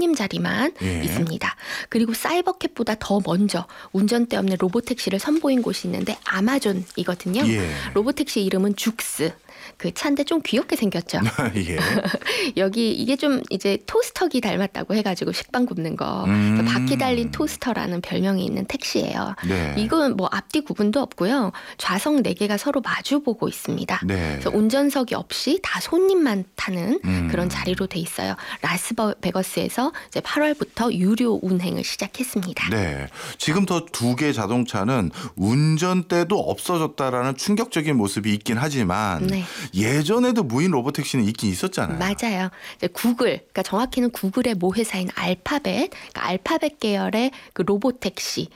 손님 자리만 예. 있습니다. 그리고 사이버캣보다 더 먼저 운전대 없는 로보택시를 선보인 곳이 있는데 아마존이거든요. 예. 로보택시 이름은 죽스. 그 차인데 좀 귀엽게 생겼죠. 예. 여기 이게 좀 이제 토스터기 닮았다고 해가지고 식빵 굽는 거. 바퀴 달린 토스터라는 별명이 있는 택시예요. 네. 이건 뭐 앞뒤 구분도 없고요. 좌석 4개가 서로 마주보고 있습니다. 네. 그래서 운전석이 없이 다 손님만 타는 그런 자리로 돼 있어요. 라스베거스에서 이제 8월부터 유료 운행을 시작했습니다. 네. 지금 더 2개 자동차는 운전대도 없어졌다라는 충격적인 모습이 있긴 하지만 네. 예전에도 무인 로보택시는 있긴 있었잖아요. 맞아요. 이제 구글, 그러니까 정확히는 구글의 모 회사인 알파벳, 그러니까 알파벳 계열의 그 로보택시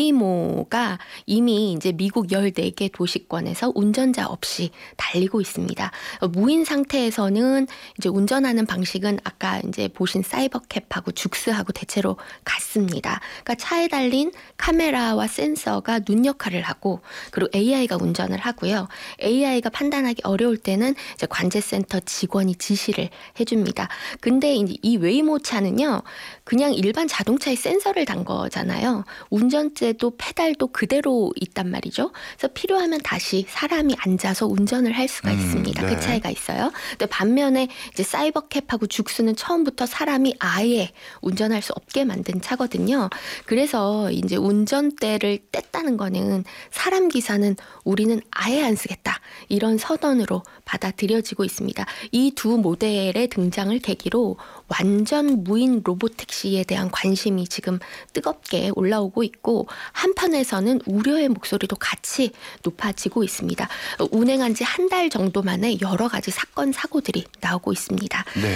웨이모가 이미 이제 미국 14개 도시권에서 운전자 없이 달리고 있습니다. 무인 상태에서는 이제 운전하는 방식은 아까 이제 보신 사이버캡하고 죽스하고 대체로 같습니다. 그러니까 차에 달린 카메라와 센서가 눈 역할을 하고 그리고 AI가 운전을 하고요. AI가 판단하기 어려울 때는 이제 관제센터 직원이 지시를 해줍니다. 근데 이제 이 웨이모 차는요, 그냥 일반 자동차에 센서를 단 거잖아요. 운전대도 페달도 그대로 있단 말이죠. 그래서 필요하면 다시 사람이 앉아서 운전을 할 수가 있습니다. 네. 그 차이가 있어요. 근데 반면에 이제 사이버캡하고 죽스는 처음부터 사람이 아예 운전할 수 없게 만든 차거든요. 그래서 이제 운전대를 뗐다는 거는 사람 기사는 우리는 아예 안 쓰겠다. 이런 선언으로 받아들여지고 있습니다. 이 두 모델의 등장을 계기로 완전 무인 로보택시에 대한 관심이 지금 뜨겁게 올라오고 있고 한편에서는 우려의 목소리도 같이 높아지고 있습니다. 운행한 지 한 달 정도 만에 여러 가지 사건 사고들이 나오고 있습니다. 네.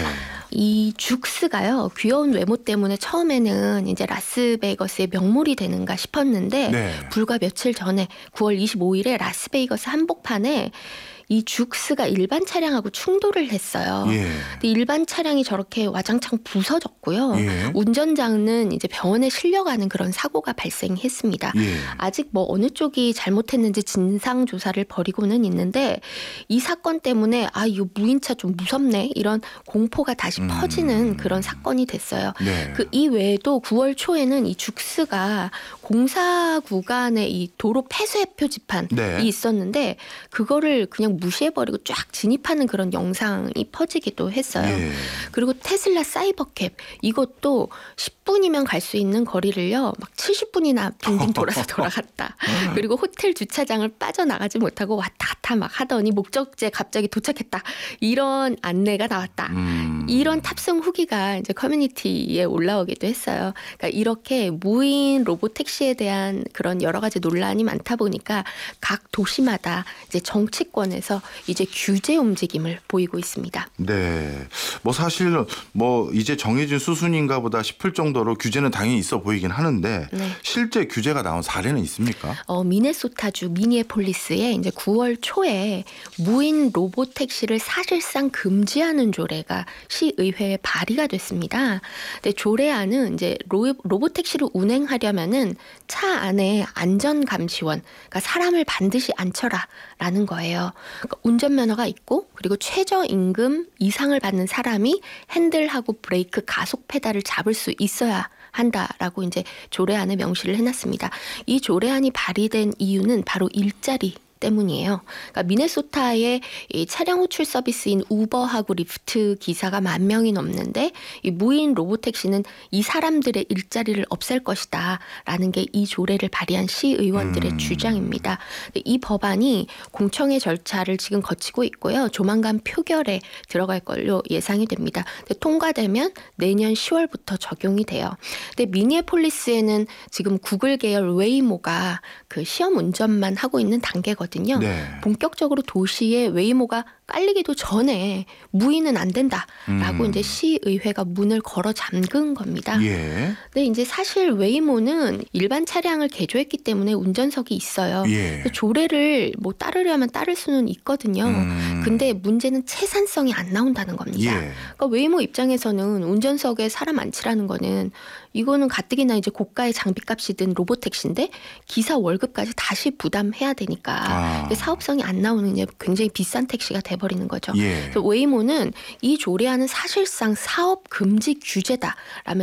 이 죽스가요, 귀여운 외모 때문에 처음에는 이제 라스베이거스의 명물이 되는가 싶었는데 네. 불과 며칠 전에 9월 25일에 라스베이거스 한복판에 이 죽스가 일반 차량하고 충돌을 했어요. 예. 근데 일반 차량이 저렇게 와장창 부서졌고요. 예. 운전자는 이제 병원에 실려가는 그런 사고가 발생했습니다. 예. 아직 뭐 어느 쪽이 잘못했는지 진상 조사를 벌이고는 있는데 이 사건 때문에 아 이거 무인차 좀 무섭네 이런 공포가 다시 퍼지는 그런 사건이 됐어요. 네. 그 이외에도 9월 초에는 이 죽스가 공사 구간에 이 도로 폐쇄 표지판이 네. 있었는데 그거를 그냥 무시해버리고 쫙 진입하는 그런 영상이 퍼지기도 했어요. 예. 그리고 테슬라 사이버캡 이것도 10분이면 갈 수 있는 거리를요 막 70분이나 빙빙 돌아서 돌아갔다. 그리고 호텔 주차장을 빠져나가지 못하고 왔다 갔다 막 하더니 목적지에 갑자기 도착했다. 이런 안내가 나왔다. 이런 탑승 후기가 이제 커뮤니티에 올라오기도 했어요. 그러니까 이렇게 무인 로보택시에 대한 그런 여러 가지 논란이 많다 보니까 각 도시마다 이제 정치권에서 이제 규제 움직임을 보이고 있습니다. 네. 뭐 사실 뭐 이제 정해진 수순인가 보다 싶을 정도로 규제는 당연히 있어 보이긴 하는데 네. 실제 규제가 나온 사례는 있습니까? 미네소타주 미니애폴리스에 이제 9월 초에 무인 로보택시를 사실상 금지하는 조례가 시의회에 발의가 됐습니다. 근데 조례안은 이제 로보택시를 운행하려면은 차 안에 안전감시원, 그러니까 사람을 반드시 앉혀라라는 거예요. 그러니까 운전면허가 있고 그리고 최저임금 이상을 받는 사람이 핸들하고 브레이크, 가속 페달을 잡을 수 있어야 한다라고 이제 조례안에 명시를 해놨습니다. 이 조례안이 발의된 이유는 바로 일자리 때문이에요. 그러니까 미네소타의 이 차량 호출 서비스인 우버하고 리프트 기사가 10,000명이 넘는데 이 무인 로보택시는 이 사람들의 일자리를 없앨 것이다 라는 게 이 조례를 발의한 시의원들의 주장입니다. 이 법안이 공청회 절차를 지금 거치고 있고요. 조만간 표결에 들어갈 걸로 예상이 됩니다. 통과되면 내년 10월부터 적용이 돼요. 근데 미니애폴리스에는 지금 구글 계열 웨이모가 그 시험 운전만 하고 있는 단계거든요. 네. 본격적으로 도시에 웨이모가 깔리기도 전에 무인은 안 된다라고 이제 시의회가 문을 걸어 잠근 겁니다. 예. 근데 이제 사실 웨이모는 일반 차량을 개조했기 때문에 운전석이 있어요. 예. 조례를 뭐 따르려면 따를 수는 있거든요. 근데 문제는 채산성이 안 나온다는 겁니다. 예. 그러니까 웨이모 입장에서는 운전석에 사람 앉히라는 거는 이거는 가뜩이나 이제 고가의 장비값이 든 로보택시인데 기사 월급까지 다시 부담해야 되니까 사업성이 안 나오는 이제 굉장히 비싼 택시가 돼버리는 거죠. 예. 그래서 웨이모는 이 조례안은 사실상 사업 금지 규제다라면